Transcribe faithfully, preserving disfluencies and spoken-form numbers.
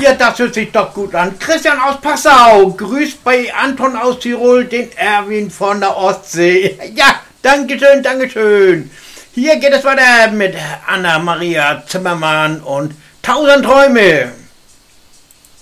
Ja, das hört sich doch gut an. Christian aus Passau grüßt bei Anton aus Tirol den Erwin von der Ostsee. Ja, dankeschön, dankeschön. Hier geht es weiter mit Anna-Maria Zimmermann und Tausend Träume.